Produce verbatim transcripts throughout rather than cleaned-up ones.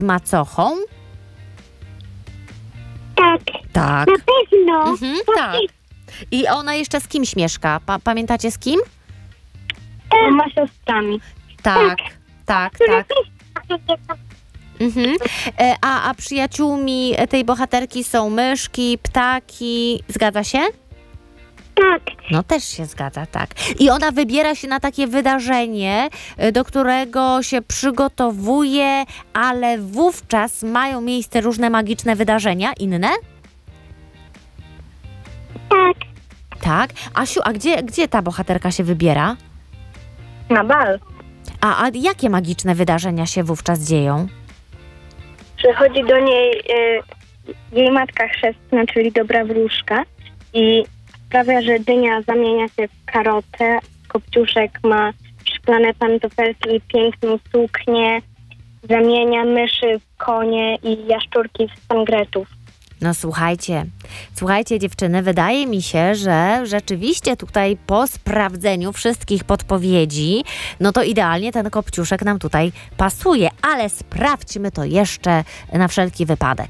macochą? Tak, Tak. na pewno. Mhm, tak. I ona jeszcze z kimś mieszka? Pa- pamiętacie z kim? Ma siostrami. Tak, tak, tak. tak. Mhm. E, A, a przyjaciółmi tej bohaterki są myszki, ptaki. Zgadza się? Tak, No też się zgadza, tak. I ona wybiera się na takie wydarzenie, y, do którego się przygotowuje, ale wówczas mają miejsce różne magiczne wydarzenia, inne? tak. Tak. Asiu, a gdzie, gdzie ta bohaterka się wybiera? Na bal. A, a jakie magiczne wydarzenia się wówczas dzieją? Przychodzi do niej y, jej matka chrzestna, czyli dobra wróżka i sprawia, że dynia zamienia się w karotę, Kopciuszek ma szklane pantofelki i piękną suknię, zamienia myszy w konie i jaszczurki w stangretów. No słuchajcie, słuchajcie dziewczyny, wydaje mi się, że rzeczywiście tutaj po sprawdzeniu wszystkich podpowiedzi, no to idealnie ten Kopciuszek nam tutaj pasuje, ale sprawdźmy to jeszcze na wszelki wypadek.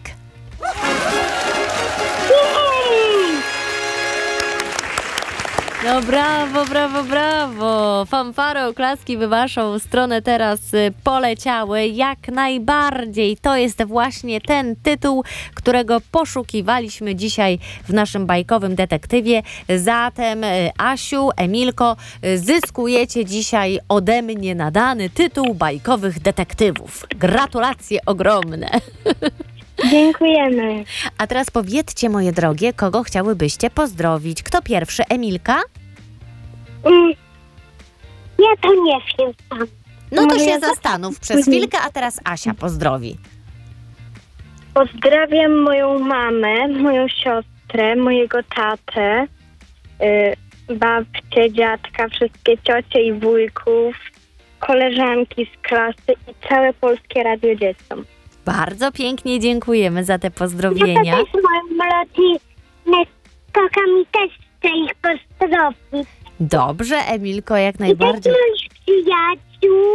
No brawo, brawo, brawo. Fanfary, oklaski w waszą stronę teraz y, poleciały. Jak najbardziej. To jest właśnie ten tytuł, którego poszukiwaliśmy dzisiaj w naszym bajkowym detektywie. Zatem y, Asiu, Emilko, y, zyskujecie dzisiaj ode mnie nadany tytuł bajkowych detektywów. Gratulacje ogromne. Dziękujemy. A teraz powiedzcie, moje drogie, kogo chciałybyście pozdrowić? Kto pierwszy? Emilka? Mm, ja to nie wiem sam. No to Może się ja zastanów przez chwilkę, a teraz Asia pozdrowi. Pozdrawiam moją mamę, moją siostrę, mojego tatę, y, babcię, dziadka, wszystkie ciocie i wujków, koleżanki z klasy i całe Polskie Radio Dzieciom. Bardzo pięknie dziękujemy za te Ja pozdrowienia. to też moją rodzinę, kocha mi też chcę ich pozdrowić. Dobrze, Emilko, jak I też najbardziej. moich przyjaciół.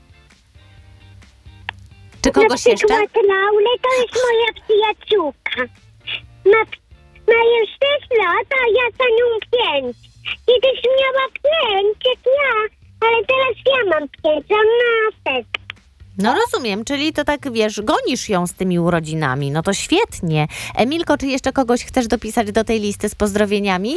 Czy kogoś Na jeszcze? przykład Laurę, to jest moja przyjaciółka. Ma, ma już sześć lat, a ja za nią pięć. Kiedyś miała pięć, jak ja, ale teraz ja mam pięć, a ma sześć. No rozumiem, czyli to tak, wiesz, gonisz ją z tymi urodzinami. No to świetnie. Emilko, czy jeszcze kogoś chcesz dopisać do tej listy z pozdrowieniami?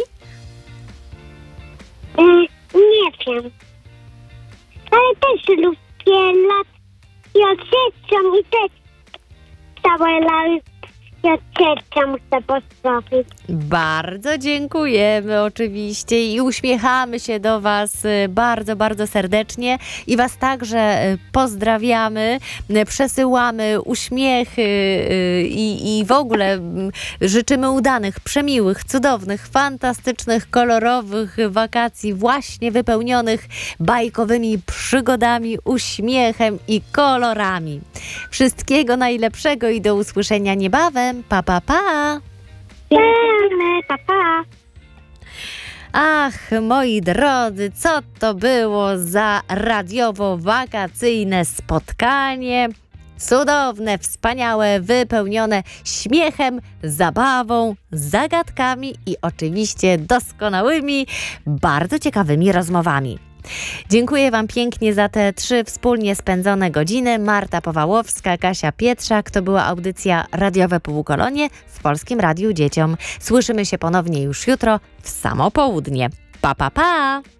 Mm, nie wiem. Ale też lubię lat Jaceczą i też całe lat Jaceczą chcę pozdrowić. Bardzo dziękujemy oczywiście i uśmiechamy się do was y, bardzo, bardzo serdecznie i was także y, pozdrawiamy, y, przesyłamy uśmiechy y, i, i w ogóle y, życzymy udanych, przemiłych, cudownych, fantastycznych, kolorowych wakacji właśnie wypełnionych bajkowymi przygodami, uśmiechem i kolorami. Wszystkiego najlepszego i do usłyszenia niebawem. Pa, pa, pa! Dziękujemy, pa, pa. Ach, moi drodzy, co to było za radiowo-wakacyjne spotkanie? Cudowne, wspaniałe, wypełnione śmiechem, zabawą, zagadkami i oczywiście doskonałymi, bardzo ciekawymi rozmowami. Dziękuję wam pięknie za te trzy wspólnie spędzone godziny. Marta Powałowska, Kasia Pietrzak. To była audycja Radiowe Półkolonie w Polskim Radiu Dzieciom. Słyszymy się ponownie już jutro w samo południe. Pa, pa, pa!